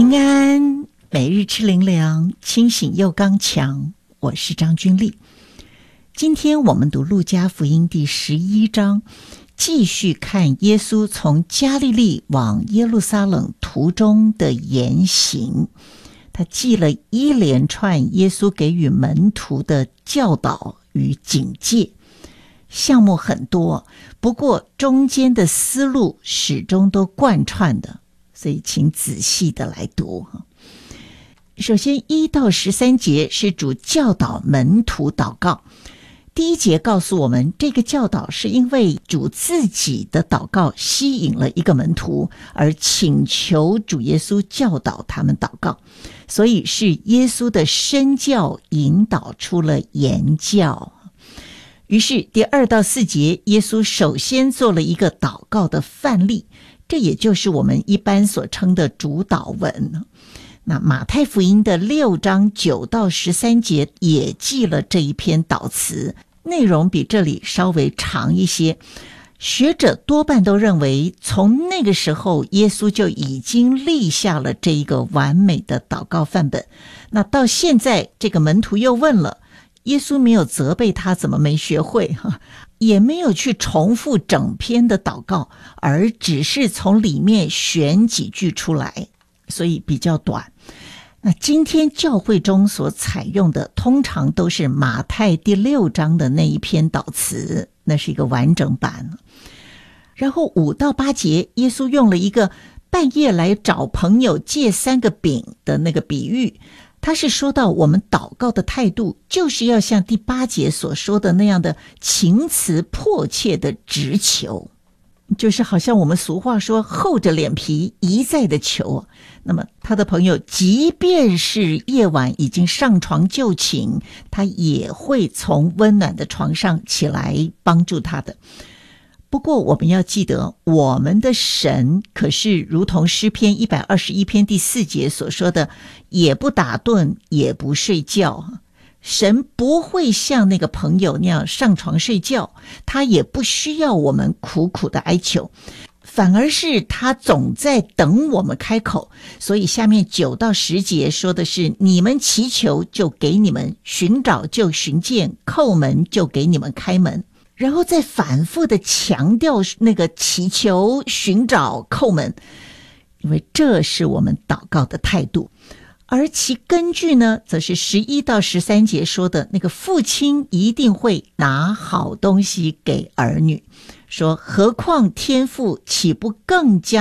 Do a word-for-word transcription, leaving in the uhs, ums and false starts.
平安，每日吃灵粮，清醒又刚强。我是张君丽。今天我们读路加福音第十一章，继续看耶稣从加利利往耶路撒冷途中的言行。他记了一连串耶稣给予门徒的教导与警戒，项目很多，不过中间的思路始终都贯穿的，所以请仔细的来读。首先一到十三节是主教导门徒祷告。第一节告诉我们，这个教导是因为主自己的祷告吸引了一个门徒，而请求主耶稣教导他们祷告，所以是耶稣的身教引导出了言教。于是第二到四节，耶稣首先做了一个祷告的范例，这也就是我们一般所称的主祷文。那马太福音的六章九到十三节也记了这一篇祷词，内容比这里稍微长一些。学者多半都认为，从那个时候耶稣就已经立下了这一个完美的祷告范本。那到现在这个门徒又问了，耶稣没有责备他怎么没学会，也没有去重复整篇的祷告，而只是从里面选几句出来，所以比较短。那今天教会中所采用的通常都是马太第六章的那一篇祷词，那是一个完整版。然后五到八节，耶稣用了一个半夜来找朋友借三个饼的那个比喻，他是说到我们祷告的态度就是要像第八节所说的那样的情辞迫切的直求，就是好像我们俗话说厚着脸皮一再的求。那么他的朋友即便是夜晚已经上床就寝，他也会从温暖的床上起来帮助他的。不过我们要记得，我们的神可是如同诗篇一百二十一篇第四节所说的，也不打盹也不睡觉。神不会像那个朋友那样上床睡觉，他也不需要我们苦苦的哀求，反而是他总在等我们开口。所以下面九到十节说的是，你们祈求就给你们，寻找就寻见，叩门就给你们开门。然后再反复的强调那个祈求、寻找、叩门，因为这是我们祷告的态度。而其根据呢，则是十一到十三节说的那个父亲一定会拿好东西给儿女，说何况天父岂不更加